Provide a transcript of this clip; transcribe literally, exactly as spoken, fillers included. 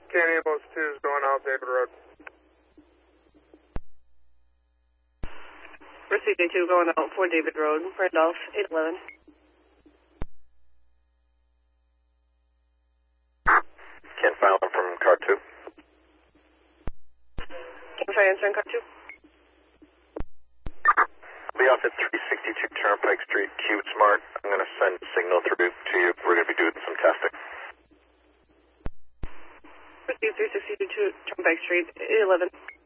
Canyon Post two is going out David Road. Receive day two going out for David Road, Randolph, eight eleven. Can file from car two. Can I answer in car two? I'll be off at three sixty-two Turnpike Street, Cube Smart. I'm going to send a signal through to you. We're going to be doing some testing. Receive three sixty-two Turnpike Street, eight eleven.